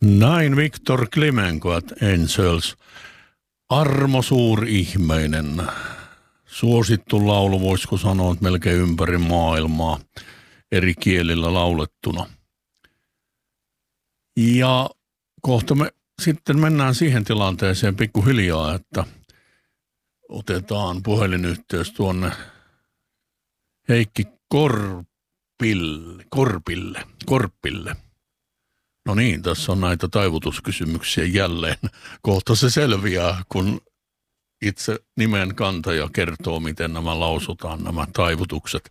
Näin Viktor Klimenko at Angels. Armo Suurihmeinen. Suosittu laulu, voisiko sanoa, että melkein ympäri maailmaa eri kielillä laulettuna. Ja kohta me sitten mennään siihen tilanteeseen pikkuhiljaa, että otetaan puhelinyhteys tuonne Heikki Korpille. No niin, tässä on näitä taivutuskysymyksiä jälleen. Kohta se selviää, kun itse nimen kantaja kertoo, miten nämä lausutaan, nämä taivutukset.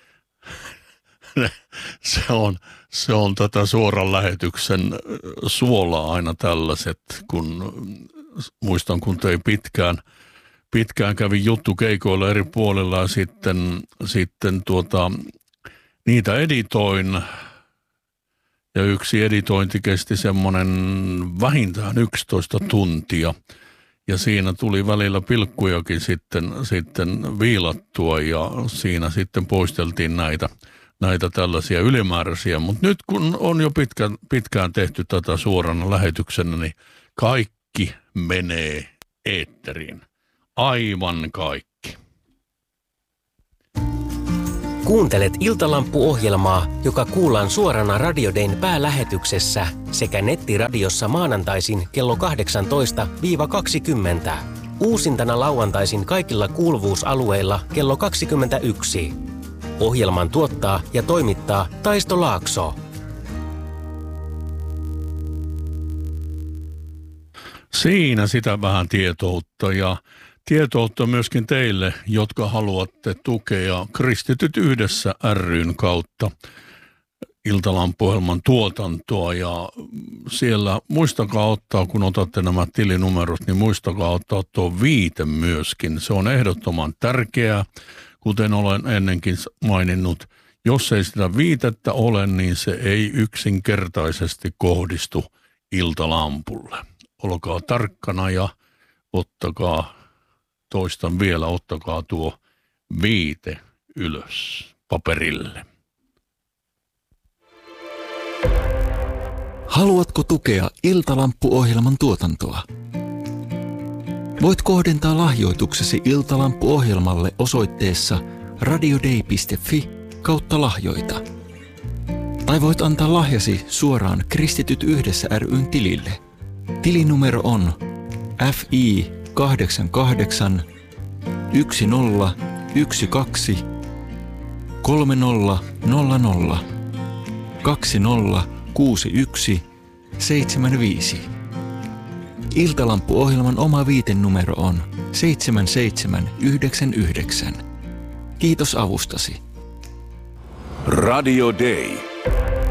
Se on tätä suoran lähetyksen suolaa aina tällaiset, kun muistan, kun tein pitkään kävin juttukeikoilla eri puolilla ja sitten niitä editoin. Ja yksi editointi kesti semmoinen vähintään 11 tuntia. Ja siinä tuli välillä pilkkujakin sitten viilattua ja siinä sitten poisteltiin näitä tällaisia ylimääräisiä. Mutta nyt kun on jo pitkään tehty tätä suorana lähetyksenä, niin kaikki menee eetteriin. Aivan kaikki. Kuuntelet Iltalampu-ohjelmaa, joka kuullaan suorana Radio Dayn päälähetyksessä sekä nettiradiossa maanantaisin kello 18-20. Uusintana lauantaisin kaikilla kuuluvuusalueilla kello 21. Ohjelman tuottaa ja toimittaa Taisto Laakso. Siinä sitä vähän tietoutta ja tietoutta myöskin teille, jotka haluatte tukea Kristityt yhdessä ry:n kautta Iltalampu-ohjelman tuotantoa. Ja siellä muistakaa ottaa, kun otatte nämä tilinumerot, niin muistakaa ottaa tuo viite myöskin. Se on ehdottoman tärkeää, kuten olen ennenkin maininnut. Jos ei sitä viitettä ole, niin se ei yksinkertaisesti kohdistu Iltalampulle. Olkaa tarkkana ja toistan vielä, ottakaa tuo viite ylös paperille. Haluatko tukea Iltalampu-ohjelman tuotantoa? Voit kohdentaa lahjoituksesi Iltalampu-ohjelmalle osoitteessa radioday.fi/lahjoita. Tai voit antaa lahjasi suoraan Kristityt yhdessä ry:n tilille. Tilinumero on FI 88 1012 3000 2061 75. Iltalampu-ohjelman oma viitenumero on 7799. Kiitos avustasi. Radio Day.